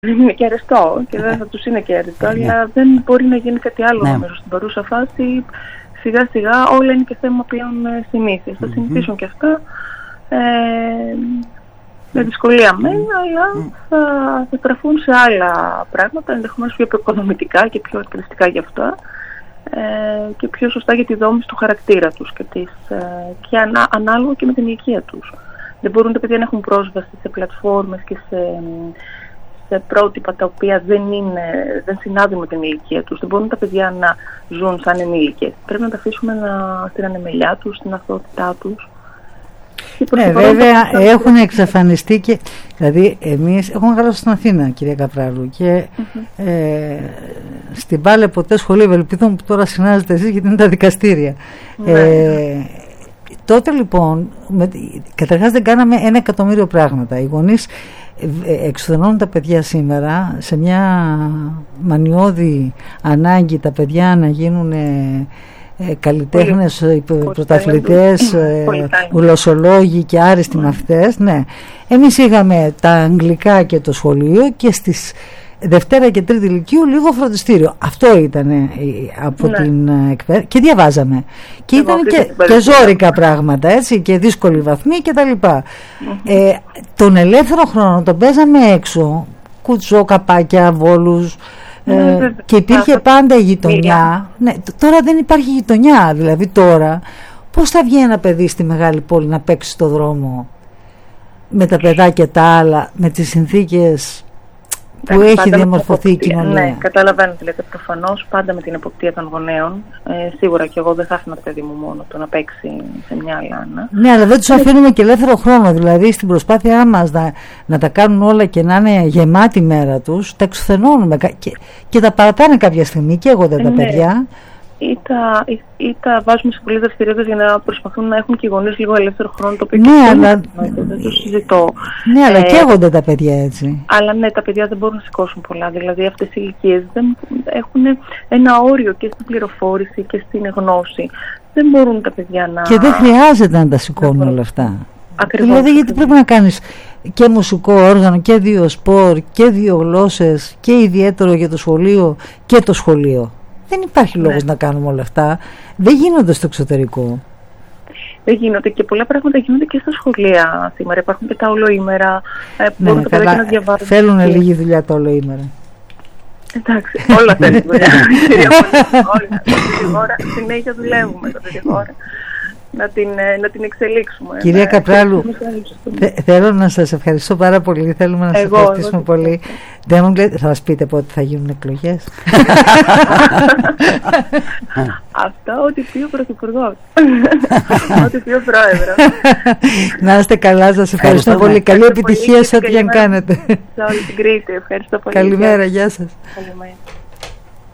είναι και αρεστό και δεν θα τους είναι και αρεστό, αλλά δεν μπορεί να γίνει κάτι άλλο νομίζω στην παρούσα φάση. Σιγά σιγά όλα είναι και θέμα πλέον συνήθειας. Θα συνηθίσουν και αυτά με δυσκολία μεν, αλλά θα στραφούν σε άλλα πράγματα, ενδεχομένως πιο οικονομικά και πιο εκτελεστικά για αυτά και πιο σωστά για τη δόμηση του χαρακτήρα τους και ανάλογα και με την ηλικία τους. Δεν μπορούν τα παιδιά να έχουν πρόσβαση σε πλατφόρμες και σε πρότυπα τα οποία δεν συνάδουν με την ηλικία τους. Δεν μπορούν τα παιδιά να ζουν σαν ενήλικες. Πρέπει να τα αφήσουμε στην ανεμελιά τους, στην αθωότητά τους. Ναι, βέβαια έχουν εξαφανιστεί και. Δηλαδή, εμείς έχω μεγαλώσει στην Αθήνα, κυρία Καπράλου, και στην Πάλε ποτέ σχολείο Ευελπίδων που τώρα συνάζετε εσείς γιατί είναι τα δικαστήρια. Τότε λοιπόν, καταρχάς δεν κάναμε 1 εκατομμύριο πράγματα. Οι γονείς εξουδενώνουν τα παιδιά σήμερα σε μια μανιώδη ανάγκη τα παιδιά να γίνουν καλλιτέχνες, πρωταθλητές, γλωσσολόγοι και άριστοι μαθητές. Ναι. Εμείς είχαμε τα αγγλικά και το σχολείο και στις Δευτέρα και Τρίτη Λυκείου λίγο φροντιστήριο. Αυτό ήταν από την εκπαίδευση. Και διαβάζαμε. Και ήταν και ζόρικα πράγματα, έτσι, και δύσκολοι βαθμοί και τα λοιπά. Τον ελεύθερο χρόνο τον παίζαμε έξω. Κουτσό, καπάκια, βόλους. Και υπήρχε πάντα η γειτονιά. Ναι, τώρα δεν υπάρχει γειτονιά. Δηλαδή τώρα πώς θα βγει ένα παιδί στη μεγάλη πόλη να παίξει στο δρόμο με τα παιδάκια τα άλλα, με τις συνθήκες που έχει διαμορφωθεί η κοινωνία. Ναι, καταλαβαίνω τι λέτε. Προφανώς πάντα με την εποπτεία των γονέων. Σίγουρα και εγώ δεν θα άφηνα το παιδί μου μόνο το να παίξει σε μια λάνα. Ναι, αλλά δεν τους αφήνουμε και ελεύθερο χρόνο. Δηλαδή στην προσπάθειά μας να τα κάνουν όλα και να είναι γεμάτη η μέρα τους, τα εξουθενώνουμε και τα παρατάνε κάποια στιγμή και εγώ δεν τα παιδιά. Ή τα βάζουμε σε πολλές δραστηριότητες για να προσπαθούν να έχουν και οι γονείς λίγο ελεύθερο χρόνο, το οποίο δεν το συζητώ. Ναι, αλλά καίγονται τα παιδιά έτσι. Αλλά ναι, τα παιδιά δεν μπορούν να σηκώσουν πολλά. Δηλαδή αυτές οι ηλικίες δεν έχουν ένα όριο και στην πληροφόρηση και στην γνώση. Δεν μπορούν τα παιδιά να. Και δεν χρειάζεται να τα σηκώνουν όλα αυτά. Ακριβώς. Δηλαδή, γιατί πρέπει να κάνεις και μουσικό όργανο και 2 σπορ και 2 γλώσσες και ιδιαίτερο για το σχολείο και το σχολείο. Δεν υπάρχει λόγος να κάνουμε όλα αυτά. Δεν γίνονται στο εξωτερικό. Δεν γίνονται και πολλά πράγματα γίνονται και στα σχολεία σήμερα. Υπάρχουν και τα ολοήμερα που μπορούν τα παιδιά να διαβάζουν. Θέλουν λίγη δουλειά τα ολοήμερα. Εντάξει, όλα θέλουν δουλειά. Όλα συνέχεια δουλεύουμε αυτή τη χώρα. Να την εξελίξουμε. Κυρία Καπράλου, θέλω να σας ευχαριστώ πάρα πολύ. Θέλουμε να σας ευχαριστήσουμε πολύ. Δεν μου λέτε, θα μας πείτε πότε θα γίνουν εκλογές? Αυτό ό,τι πει ο Πρωθυπουργός. Ό,τι πει ο Πρόεδρος. Να είστε καλά, σας ευχαριστώ πολύ. Καλή επιτυχία σε ό,τι αν κάνετε. Σε όλη την Κρήτη, ευχαριστώ πολύ. Καλημέρα, γεια σας. Καλημέρα.